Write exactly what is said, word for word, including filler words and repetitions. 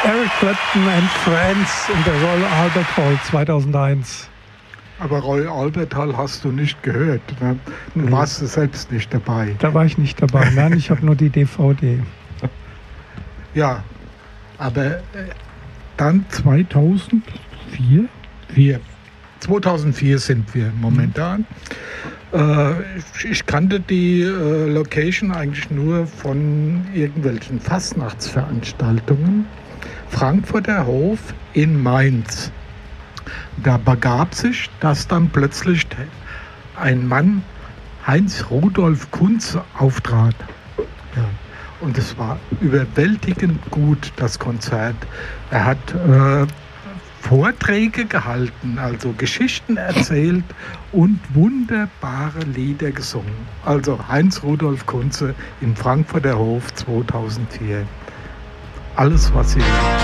Eric Clapton and Friends in der Royal Albert Hall zweitausendeins. Aber Royal Albert Hall hast du nicht gehört, ne? Du warst du selbst nicht dabei. Da war ich nicht dabei, nein, ich habe nur die D V D. Ja, aber äh, dann zweitausendvier? Vier. zweitausendvier sind wir momentan. Mhm. Äh, ich, ich kannte die äh, Location eigentlich nur von irgendwelchen Fastnachtsveranstaltungen. Frankfurter Hof in Mainz. Da begab sich, dass dann plötzlich ein Mann, Heinz Rudolf Kunze, auftrat. Ja. Und es war überwältigend gut, das Konzert. Er hat äh, Vorträge gehalten, also Geschichten erzählt und wunderbare Lieder gesungen. Also Heinz Rudolf Kunze im Frankfurter Hof zweitausendvier. Alles, was Sie